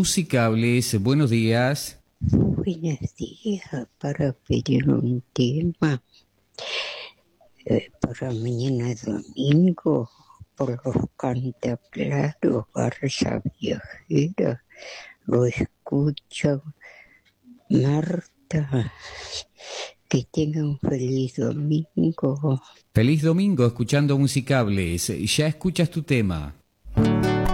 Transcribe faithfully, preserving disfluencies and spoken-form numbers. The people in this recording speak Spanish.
Musicables. Buenos días. Buenos días, para pedir un tema eh, para mañana domingo por los Cantaclaros, Garza Viajera. Lo escucho, Marta. Que tenga un feliz domingo. Feliz domingo escuchando Musicables. Ya escuchas tu tema.